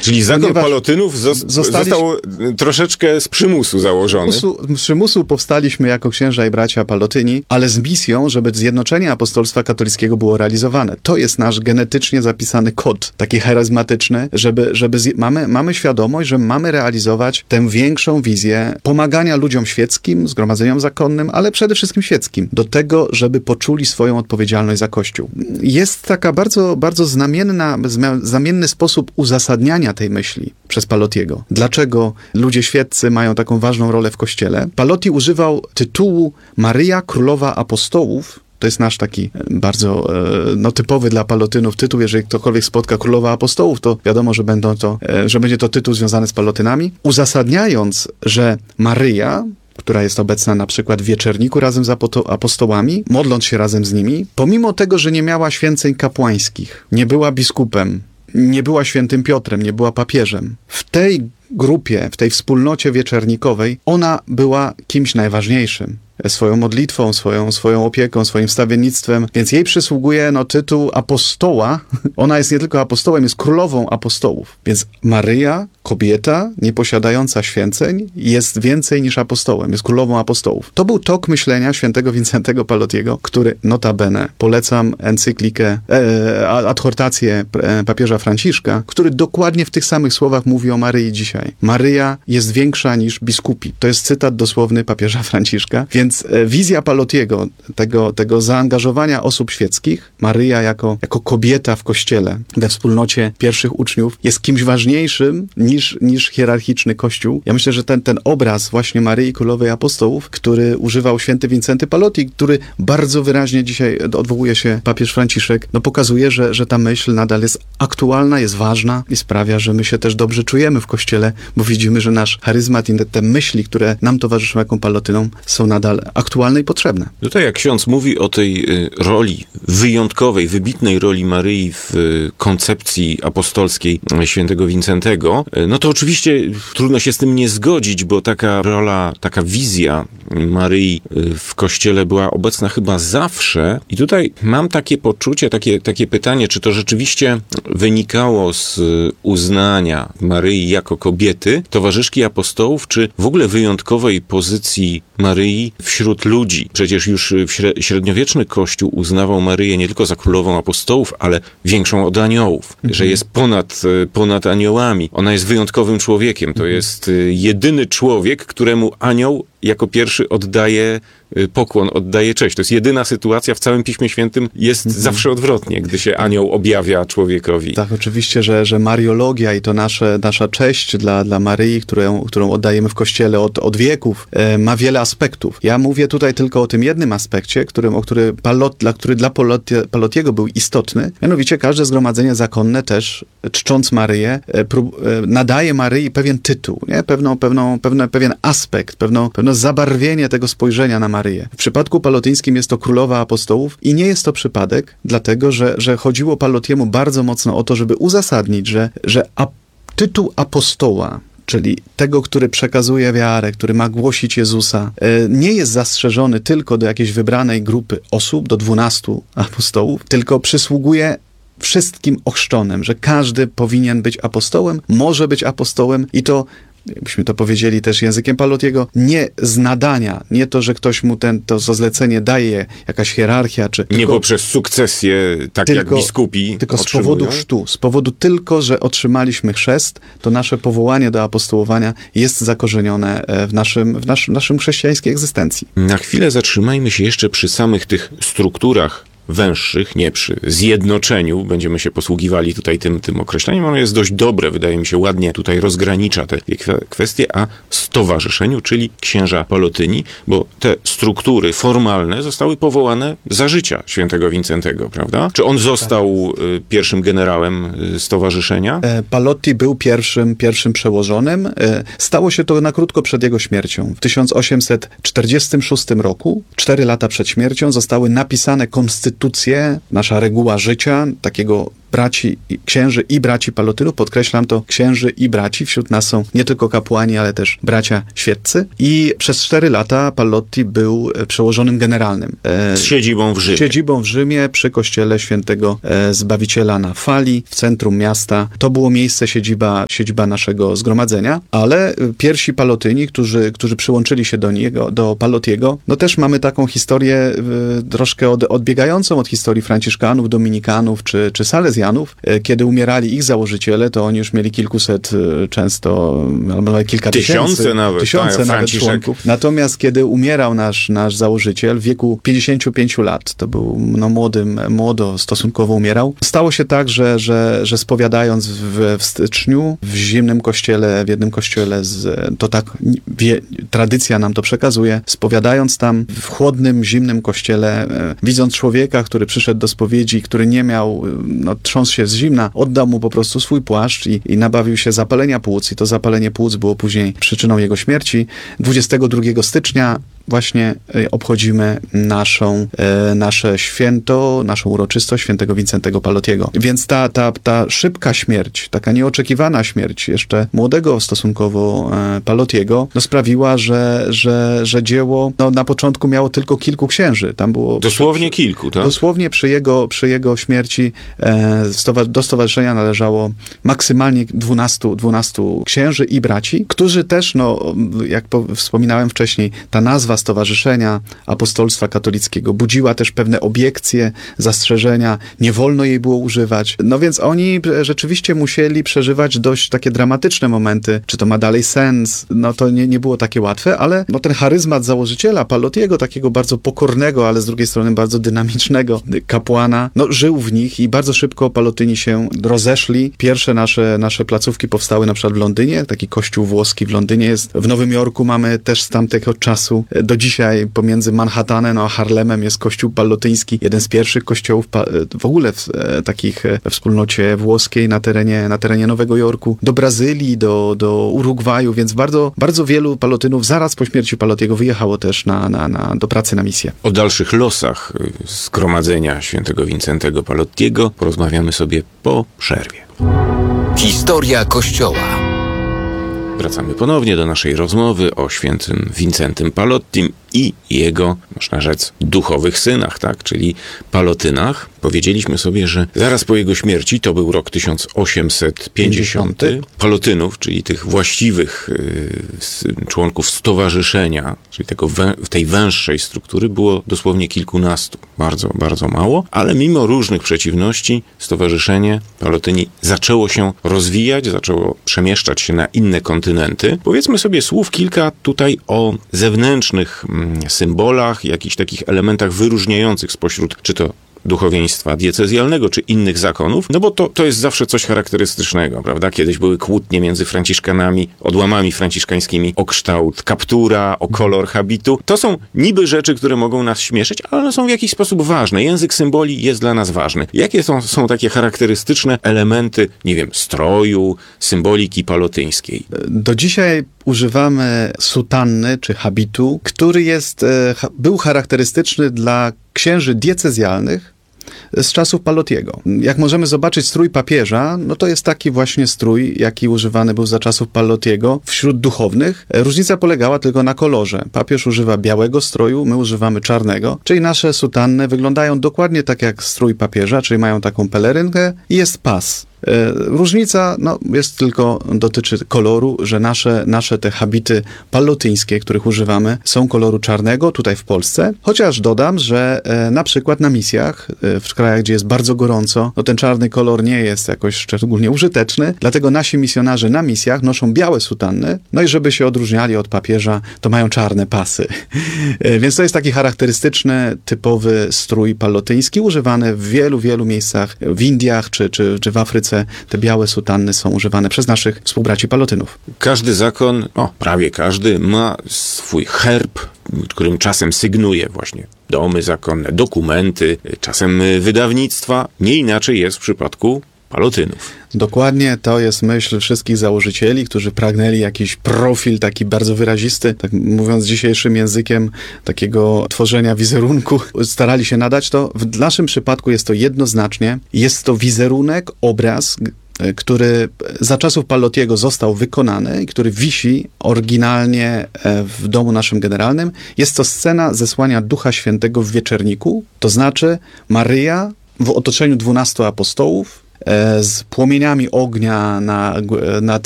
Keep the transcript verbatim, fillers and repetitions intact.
Czyli zakon Ponieważ Palotynów zos- zostali... został troszeczkę z przymusu założony. Z przymusu powstaliśmy jako księża i bracia Palotyni, ale z misją, żeby zjednoczenie apostolstwa katolickiego było realizowane. To jest nasz genetycznie zapisany kod, taki charyzmatyczny, żeby, żeby z... mamy, mamy świadomość, że mamy realizować tę większą wizję pomagania ludziom świeckim, zgromadzeniom zakonnym, ale przede wszystkim świeckim, do tego, żeby poczuli swoją odpowiedzialność za Kościół. Jest taka bardzo, bardzo znamienna, znamienny sposób uzasadniania tej myśli przez Palotiego. Dlaczego ludzie świeccy mają taką ważną rolę w Kościele? Paloti używał tytułu Maryja Królowa Apostołów. To jest nasz taki bardzo no, typowy dla Palotynów tytuł. Jeżeli ktokolwiek spotka Królowa Apostołów, to wiadomo, że, będą to, że będzie to tytuł związany z Palotynami. Uzasadniając, że Maryja, która jest obecna na przykład w wieczerniku razem z apostołami, modląc się razem z nimi, pomimo tego, że nie miała święceń kapłańskich, nie była biskupem, nie była świętym Piotrem, nie była papieżem. W tej grupie, w tej wspólnocie wieczernikowej, ona była kimś najważniejszym. Swoją modlitwą, swoją, swoją opieką, swoim wstawiennictwem, więc jej przysługuje no, tytuł apostoła. Ona jest nie tylko apostołem, jest królową apostołów. Więc Maryja, kobieta nieposiadająca święceń, jest więcej niż apostołem, jest królową apostołów. To był tok myślenia świętego Wincentego Palotiego, który notabene, polecam encyklikę, e, adhortację papieża Franciszka, który dokładnie w tych samych słowach mówi o Maryi dzisiaj. Maryja jest większa niż biskupi. To jest cytat dosłowny papieża Franciszka, więc Więc wizja Palotiego, tego, tego zaangażowania osób świeckich, Maryja jako, jako kobieta w Kościele, we wspólnocie pierwszych uczniów, jest kimś ważniejszym niż, niż hierarchiczny Kościół. Ja myślę, że ten, ten obraz właśnie Maryi Królowej Apostołów, który używał święty Wincenty Paloti, który bardzo wyraźnie dzisiaj odwołuje się papież Franciszek, no pokazuje, że, że ta myśl nadal jest aktualna, jest ważna i sprawia, że my się też dobrze czujemy w Kościele, bo widzimy, że nasz charyzmat i te myśli, które nam towarzyszą jako Palotynom, są nadal aktualne i potrzebne. Tutaj jak ksiądz mówi o tej y, roli, wyjątkowej, wybitnej roli Maryi w y, koncepcji apostolskiej świętego Wincentego, y, no to oczywiście trudno się z tym nie zgodzić, bo taka rola, taka wizja Maryi y, w Kościele była obecna chyba zawsze. I tutaj mam takie poczucie, takie, takie pytanie, czy to rzeczywiście wynikało z y, uznania Maryi jako kobiety, towarzyszki apostołów, czy w ogóle wyjątkowej pozycji Maryi wśród ludzi. Przecież już średniowieczny Kościół uznawał Maryję nie tylko za królową apostołów, ale większą od aniołów, mhm. że jest ponad, ponad aniołami. Ona jest wyjątkowym człowiekiem. To mhm. jest jedyny człowiek, któremu anioł jako pierwszy oddaje pokłon, oddaje cześć. To jest jedyna sytuacja w całym Piśmie Świętym, jest mhm. zawsze odwrotnie, gdy się anioł objawia człowiekowi. Tak, oczywiście, że, że mariologia i to nasze, nasza cześć dla, dla Maryi, którą, którą oddajemy w Kościele od, od wieków, e, ma wiele aspektów. Ja mówię tutaj tylko o tym jednym aspekcie, którym, o który, Palot, dla, który dla Palotie, Palotiego był istotny. Mianowicie każde zgromadzenie zakonne też, czcząc Maryję, e, prób, e, nadaje Maryi pewien tytuł, nie? Pewną, pewną, pewne, pewien aspekt, pewną, pewne zabarwienie tego spojrzenia na Maryję. W przypadku palotyńskim jest to królowa apostołów i nie jest to przypadek, dlatego, że, że chodziło Palotiemu bardzo mocno o to, żeby uzasadnić, że, że a, tytuł apostoła, czyli tego, który przekazuje wiarę, który ma głosić Jezusa, nie jest zastrzeżony tylko do jakiejś wybranej grupy osób, do dwunastu apostołów, tylko przysługuje wszystkim ochrzczonym, że każdy powinien być apostołem, może być apostołem i to, jakbyśmy to powiedzieli też językiem Palotiego, nie z nadania, nie to, że ktoś mu ten, to zlecenie daje, jakaś hierarchia, czy... Nie tylko, poprzez sukcesję, tak tylko, jak biskupi Tylko z otrzymują. powodu chrztu, z powodu tylko, że otrzymaliśmy chrzest, to nasze powołanie do apostołowania jest zakorzenione w naszym, w naszym, naszym chrześcijańskiej egzystencji. Na chwilę zatrzymajmy się jeszcze przy samych tych strukturach węższych, nie przy zjednoczeniu, będziemy się posługiwali tutaj tym, tym określeniem. Ono jest dość dobre, wydaje mi się, ładnie tutaj rozgranicza te kwestie, a stowarzyszeniu, czyli księża Palotyni, bo te struktury formalne zostały powołane za życia świętego Wincentego, prawda? Czy on został tak. pierwszym generałem stowarzyszenia? Palotti był pierwszym, pierwszym przełożonym. Stało się to na krótko przed jego śmiercią. W tysiąc osiemset czterdziestym szóstym roku, cztery lata przed śmiercią, zostały napisane konstytucje, nasza reguła życia, takiego braci, księży i braci Palotynów, podkreślam to, księży i braci, wśród nas są nie tylko kapłani, ale też bracia świeccy i przez cztery lata Pallotti był przełożonym generalnym. Z siedzibą w Rzymie. Z siedzibą w Rzymie przy kościele świętego Zbawiciela na Fali, w centrum miasta. To było miejsce, siedziba, siedziba naszego zgromadzenia, ale pierwsi Pallotyni, którzy, którzy przyłączyli się do niego, do Pallottiego, no też mamy taką historię y, troszkę od, odbiegającą od historii franciszkanów, dominikanów czy, czy salezjanów. Y, kiedy umierali ich założyciele, to oni już mieli kilkuset y, często, albo kilka tysiące tysięcy. nawet, Tysiące tak, nawet członków. Natomiast kiedy umierał nasz, nasz założyciel w wieku pięćdziesięciu pięciu lat, to był no, młodym, młodo stosunkowo umierał, stało się tak, że, że, że spowiadając w, w styczniu w zimnym kościele, w jednym kościele, z, to tak wie, tradycja nam to przekazuje, spowiadając tam w chłodnym, zimnym kościele, e, widząc człowieka, który przyszedł do spowiedzi, który nie miał, no, trząsł się z zimna, oddał mu po prostu swój płaszcz i, i nabawił się zapalenia płuc i to zapalenie płuc było później przyczyną jego śmierci. dwudziestego drugiego stycznia właśnie obchodzimy naszą, e, nasze święto, naszą uroczystość świętego Wincentego Pallottiego. Więc ta, ta, ta szybka śmierć, taka nieoczekiwana śmierć jeszcze młodego stosunkowo e, Pallottiego, no sprawiła, że, że, że dzieło no, na początku miało tylko kilku księży. Tam było Dosłownie przy, kilku, tak? Dosłownie przy jego, przy jego śmierci e, stowa- do stowarzyszenia należało maksymalnie dwunastu, dwunastu księży i braci, którzy też, no, jak po, wspominałem wcześniej, ta nazwa Stowarzyszenia Apostolstwa Katolickiego budziła też pewne obiekcje, zastrzeżenia, nie wolno jej było używać. No więc oni rzeczywiście musieli przeżywać dość takie dramatyczne momenty. Czy to ma dalej sens? No to nie, nie było takie łatwe, ale no ten charyzmat założyciela Pallottiego, takiego bardzo pokornego, ale z drugiej strony bardzo dynamicznego kapłana, no żył w nich i bardzo szybko Pallotyni się rozeszli. Pierwsze nasze, nasze placówki powstały na przykład w Londynie, taki kościół włoski w Londynie jest. W Nowym Jorku mamy też z tamtego czasu do dzisiaj pomiędzy Manhattanem a Harlemem jest kościół pallotyński, jeden z pierwszych kościołów w ogóle w, takich we wspólnocie włoskiej na terenie, na terenie Nowego Jorku, do Brazylii, do, do Urugwaju, więc bardzo, bardzo wielu Pallotynów zaraz po śmierci Pallottiego wyjechało też na, na, na, do pracy na misję. O dalszych losach zgromadzenia świętego Wincentego Pallottiego porozmawiamy sobie po przerwie. Historia Kościoła. Wracamy ponownie do naszej rozmowy o świętym Wincentym Pallottim i jego, można rzec, duchowych synach, tak, czyli Pallotynach. Powiedzieliśmy sobie, że zaraz po jego śmierci, to był rok tysiąc osiemset pięćdziesiąty, Pallotynów, czyli tych właściwych y, członków stowarzyszenia, czyli tego wę, tej węższej struktury, było dosłownie kilkunastu. Bardzo, bardzo mało, ale mimo różnych przeciwności stowarzyszenie Pallotyni zaczęło się rozwijać, zaczęło przemieszczać się na inne kontynenty. Powiedzmy sobie słów kilka tutaj o zewnętrznych mm, symbolach, jakichś takich elementach wyróżniających spośród, czy to duchowieństwa diecezjalnego, czy innych zakonów, no bo to, to jest zawsze coś charakterystycznego, prawda? Kiedyś były kłótnie między franciszkanami, odłamami franciszkańskimi o kształt kaptura, o kolor habitu. To są niby rzeczy, które mogą nas śmieszyć, ale one są w jakiś sposób ważne. Język symboli jest dla nas ważny. Jakie są, są takie charakterystyczne elementy, nie wiem, stroju, symboliki pallotyńskiej? Do dzisiaj używamy sutanny, czy habitu, który jest, był charakterystyczny dla księży diecezjalnych z czasów Pallottiego. Jak możemy zobaczyć strój papieża, no to jest taki właśnie strój, jaki używany był za czasów Pallottiego wśród duchownych. Różnica polegała tylko na kolorze. Papież używa białego stroju, my używamy czarnego, czyli nasze sutanny wyglądają dokładnie tak jak strój papieża, czyli mają taką pelerynkę i jest pas. Różnica no, jest tylko, dotyczy koloru, że nasze, nasze te habity pallotyńskie, których używamy, są koloru czarnego tutaj w Polsce. Chociaż dodam, że e, na przykład na misjach, e, w krajach, gdzie jest bardzo gorąco, no ten czarny kolor nie jest jakoś szczególnie użyteczny, dlatego nasi misjonarze na misjach noszą białe sutanny, no i żeby się odróżniali od papieża, to mają czarne pasy. E, więc to jest taki charakterystyczny, typowy strój pallotyński, używany w wielu, wielu miejscach, w Indiach czy, czy, czy w Afryce. Te białe sutanny są używane przez naszych współbraci Pallotynów. Każdy zakon, o, prawie każdy, ma swój herb, którym czasem sygnuje właśnie domy zakonne, dokumenty, czasem wydawnictwa. Nie inaczej jest w przypadku Palotynów. Dokładnie to jest myśl wszystkich założycieli, którzy pragnęli jakiś profil taki bardzo wyrazisty, tak mówiąc dzisiejszym językiem, takiego tworzenia wizerunku. Starali się nadać to. W naszym przypadku jest to jednoznacznie. Jest to wizerunek, obraz, który za czasów Pallotiego został wykonany i który wisi oryginalnie w domu naszym generalnym. Jest to scena zesłania Ducha Świętego w wieczerniku, to znaczy Maryja w otoczeniu dwunastu apostołów, z płomieniami ognia na, na